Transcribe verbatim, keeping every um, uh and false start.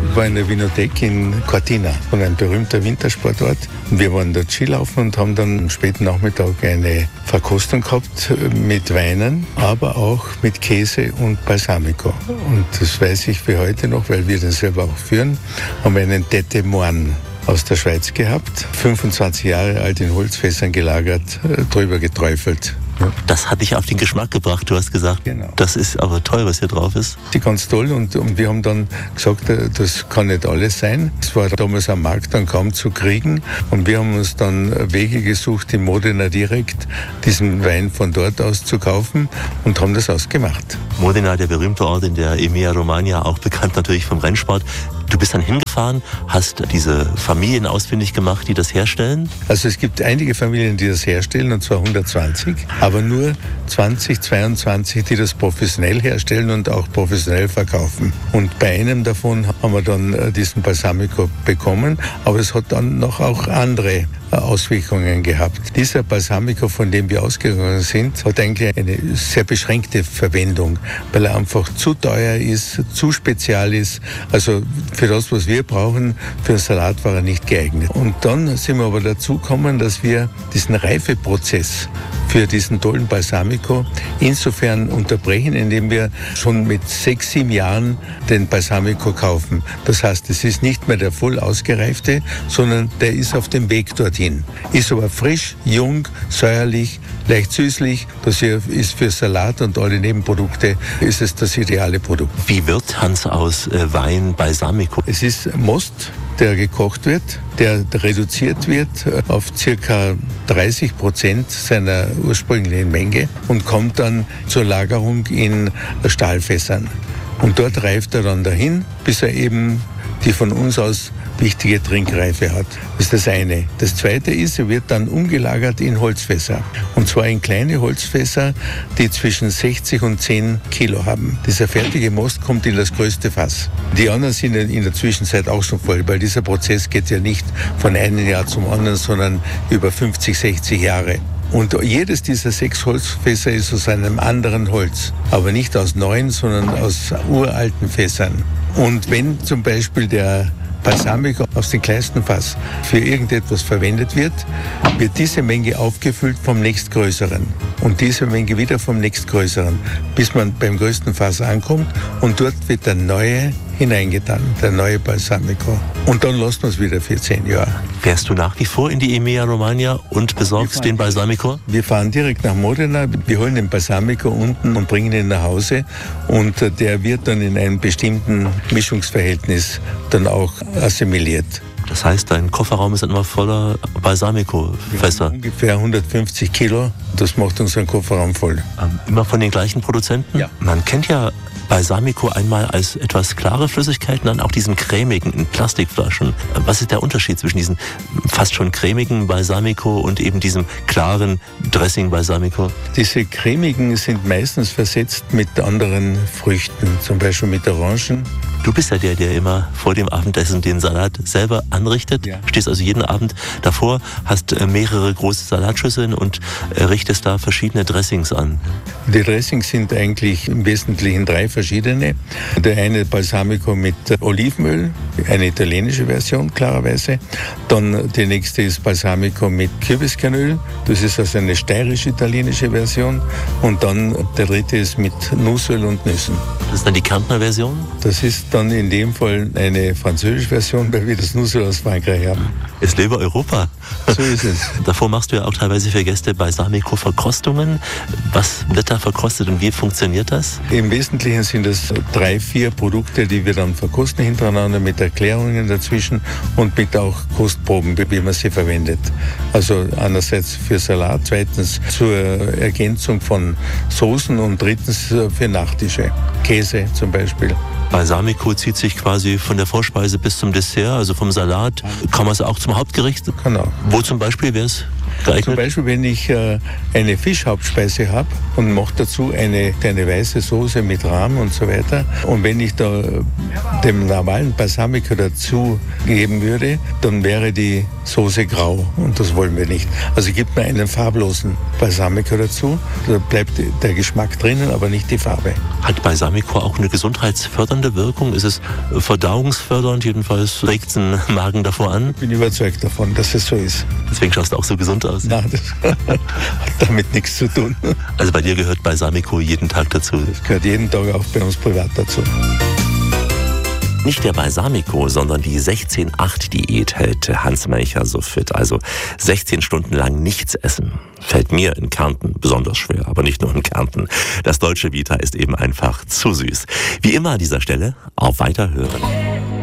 war in der Winothek in Cortina, ein berühmter Wintersportort. Wir waren dort Skilaufen und haben dann am späten Nachmittag eine Verkostung gehabt mit Weinen, aber auch mit Käse und Balsamico. Und das weiß ich für heute noch, weil wir den selber auch führen, haben wir einen Tete Moine aus der Schweiz gehabt, fünfundzwanzig Jahre alt in Holzfässern gelagert, drüber geträufelt. Das hat dich auf den Geschmack gebracht, du hast gesagt. Genau. Das ist aber toll, was hier drauf ist. Die ganz toll und, und wir haben dann gesagt, das kann nicht alles sein. Es war damals am Markt dann kaum zu kriegen und wir haben uns dann Wege gesucht, in Modena direkt diesen Wein von dort aus zu kaufen und haben das ausgemacht. Modena, der berühmte Ort in der Emilia-Romagna, auch bekannt natürlich vom Rennsport. Du bist dann hingefahren, hast diese Familien ausfindig gemacht, die das herstellen? Also es gibt einige Familien, die das herstellen, und zwar hundertzwanzig, aber nur zwanzig, zweiundzwanzig, die das professionell herstellen und auch professionell verkaufen. Und bei einem davon haben wir dann diesen Balsamico bekommen, aber es hat dann noch auch andere Auswirkungen gehabt. Dieser Balsamico, von dem wir ausgegangen sind, hat eigentlich eine sehr beschränkte Verwendung, weil er einfach zu teuer ist, zu spezial ist. Also für das, was wir brauchen, für einen Salat war er nicht geeignet. Und dann sind wir aber dazu gekommen, dass wir diesen Reifeprozess für diesen tollen Balsamico insofern unterbrechen, indem wir schon mit sechs, sieben Jahren den Balsamico kaufen. Das heißt, es ist nicht mehr der voll ausgereifte, sondern der ist auf dem Weg dorthin. Ist aber frisch, jung, säuerlich, leicht süßlich. Das hier ist für Salat und alle Nebenprodukte ist es das ideale Produkt. Wie wird, Hans, aus äh, Wein Balsamico? Es ist Most, der gekocht wird, der reduziert wird auf circa dreißig Prozent seiner ursprünglichen Menge und kommt dann zur Lagerung in Stahlfässern. Und dort reift er dann dahin, bis er eben die von uns aus wichtige Trinkreife hat. Das ist das eine. Das zweite ist, er wird dann umgelagert in Holzfässer. Und zwar in kleine Holzfässer, die zwischen sechzig und zehn Kilo haben. Dieser fertige Most kommt in das größte Fass. Die anderen sind in der Zwischenzeit auch schon voll, weil dieser Prozess geht ja nicht von einem Jahr zum anderen, sondern über fünfzig, sechzig Jahre. Und jedes dieser sechs Holzfässer ist aus einem anderen Holz. Aber nicht aus neuen, sondern aus uralten Fässern. Und wenn zum Beispiel der Balsamico aus dem kleinsten Fass für irgendetwas verwendet wird, wird diese Menge aufgefüllt vom nächstgrößeren und diese Menge wieder vom nächstgrößeren, bis man beim größten Fass ankommt und dort wird der neue hineingetan, der neue Balsamico. Und dann lassen wir es wieder für zehn Jahre. Fährst du nach wie vor in die Emilia-Romagna und besorgst den Balsamico? Wir fahren direkt nach Modena, wir holen den Balsamico unten und bringen ihn nach Hause und der wird dann in einem bestimmten Mischungsverhältnis dann auch assimiliert. Das heißt, dein Kofferraum ist dann immer voller Balsamico-Fässer? Ungefähr hundertfünfzig Kilo, das macht unseren Kofferraum voll. Ähm, immer von den gleichen Produzenten? Ja. Man kennt ja Balsamico einmal als etwas klare Flüssigkeit und dann auch diesen cremigen in Plastikflaschen. Was ist der Unterschied zwischen diesem fast schon cremigen Balsamico und eben diesem klaren Dressing-Balsamico? Diese cremigen sind meistens versetzt mit anderen Früchten, zum Beispiel mit Orangen. Du bist ja der, der immer vor dem Abendessen den Salat selber anrichtet. Ja. Stehst also jeden Abend davor, hast mehrere große Salatschüsseln und richtest da verschiedene Dressings an. Die Dressings sind eigentlich im Wesentlichen drei verschiedene. Der eine Balsamico mit Olivenöl, eine italienische Version klarerweise. Dann die nächste ist Balsamico mit Kürbiskernöl. Das ist also eine steierisch-italienische Version. Und dann der dritte ist mit Nussöl und Nüssen. Das ist dann die Kärntner Version? Das ist dann in dem Fall eine französische Version, weil wir das Nussöl aus Frankreich haben. Es lebe Europa. So ist es. Davor machst du ja auch teilweise für Gäste Balsamico-Verkostungen. Was wird da verkostet und wie funktioniert das? Im Wesentlichen sind es drei, vier Produkte, die wir dann verkosten hintereinander mit Erklärungen dazwischen und mit auch Kostproben, wie man sie verwendet. Also einerseits für Salat, zweitens zur Ergänzung von Soßen und drittens für Nachtische. Käse zum Beispiel. Balsamico zieht sich quasi von der Vorspeise bis zum Dessert, also vom Salat. Kann man es auch zum Hauptgericht? Genau. Wo zum Beispiel wäre es geeignet? Zum Beispiel, wenn ich äh, eine Fischhauptspeise habe und mache dazu eine, eine weiße Soße mit Rahm und so weiter. Und wenn ich da dem normalen Balsamico dazu geben würde, dann wäre die Soße grau und das wollen wir nicht. Also gibt man einen farblosen Balsamico dazu, da bleibt der Geschmack drinnen, aber nicht die Farbe. Hat Balsamico auch eine gesundheitsfördernde sättigende Wirkung? Ist es verdauungsfördernd? Jedenfalls regt es den Magen davor an? Ich bin überzeugt davon, dass es so ist. Deswegen schaust du auch so gesund aus. Nein, das hat damit nichts zu tun. Also bei dir gehört Balsamico jeden Tag dazu? Das gehört jeden Tag auch bei uns privat dazu. Nicht der Balsamico, sondern die sechzehn acht Diät hält Hans Melcher so fit. Also sechzehn Stunden lang nichts essen. Fällt mir in Kärnten besonders schwer, aber nicht nur in Kärnten. Das Dolce Vita ist eben einfach zu süß. Wie immer an dieser Stelle, auf Weiterhören.